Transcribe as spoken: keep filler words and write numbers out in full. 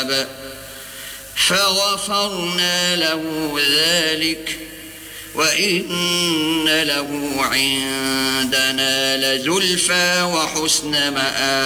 تاب فغفرنا له ذلك وإن له عندنا لزلفى وحسن مآب.